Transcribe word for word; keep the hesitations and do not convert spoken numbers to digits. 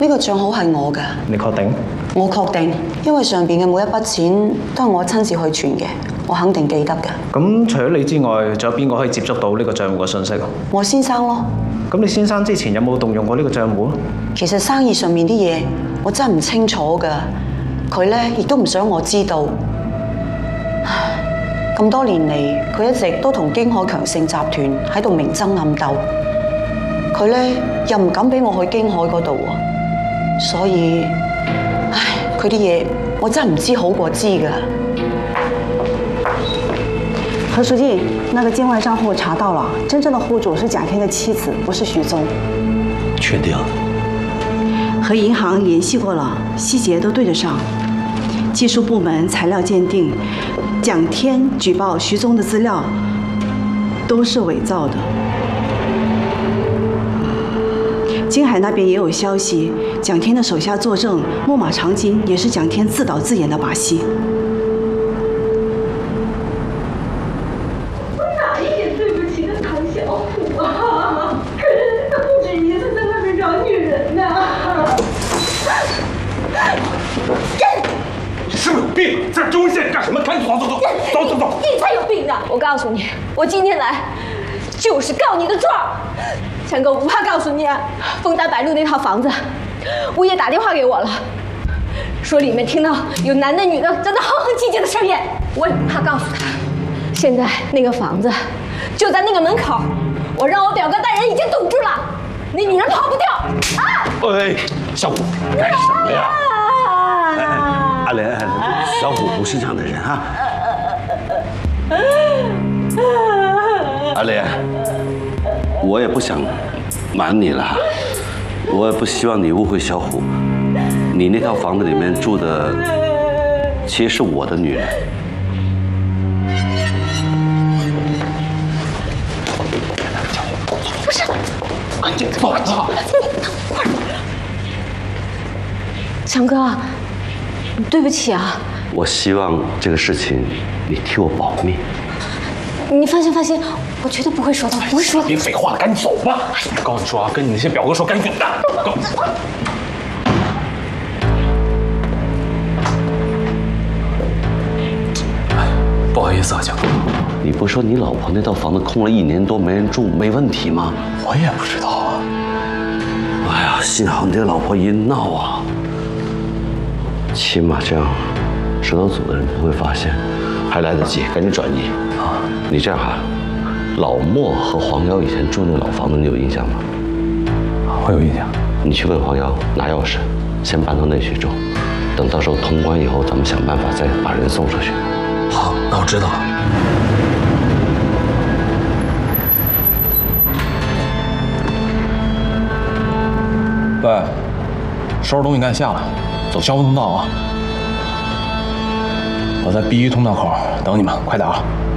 呢個帳號係我㗎。 你確定？ 我確定，因為上邊嘅每一筆錢都係我親自去存嘅，我肯定記得㗎。 咁除咗你之外，仲有邊個可以接觸到呢個帳戶嘅信息啊？ 我先生咯。 咁你先生之前有冇動用過呢個帳戶？其實生意上面啲嘢，我真係唔清楚㗎。佢咧亦都唔想我知道。咁多年嚟，佢一直都同京海強盛集團喺度明爭暗鬥。佢咧又唔敢俾我去京海嗰度喎，所以，唉，佢啲嘢我真係唔知好過知㗎。 何书记，那个境外账户查到了，真正的户主是蒋天的妻子，不是徐宗。 确定？ 和银行联系过了，细节都对得上。技术部门材料鉴定，蒋天举报徐宗的资料都是伪造的。京海那边也有消息，蒋天的手下作证，木马长金也是蒋天自导自演的把戏。 我哪一点对不起的唐小虎啊？可是他不止一次在外面找女人呐！ 你是不是有病？在中县干什么？赶紧走走走，走走走！ 你才有病呢！我告诉你，我今天来就是告你的状。强哥，我不怕告诉你啊，丰达百路那套房子，物业打电话给我了，说里面听到有男的女的在那哼哼唧唧的声音，我也不怕告诉他。现在那个房子就在那个门口，我让我表哥带人已经堵住了，那女人跑不掉啊！ 喂，小虎，干什么呀？哎哎，阿莲，小虎不是这样的人啊。阿莲，我也不想瞒你了，我也不希望你误会小虎。你那套房子里面住的，其实是我的女人。 不是， 赶紧报警！ 强哥，对不起啊。 我希望这个事情你替我保密。 你放心放心，我绝对不会说的，不会说的。 别废话了，赶紧走吧！我告诉你说啊，跟你那些表哥说，赶紧滚蛋！不好意思啊，强哥。 你不说你老婆那套房子空了一年多没人住，没问题吗？ 我也不知道啊。 哎呀，幸好你这个老婆一闹啊，起码这样指导组的人不会发现，还来得及，赶紧转移啊！你这样哈，老莫和黄瑶以前住那老房子，你有印象吗？ 我有印象。 你去问黄瑶拿钥匙，先搬到内区住，等到时候通关以后，咱们想办法再把人送出去。 好，那我知道了。喂，收拾东西赶紧下来，走消防通道啊！我在 B 一通道口等你们，快点啊！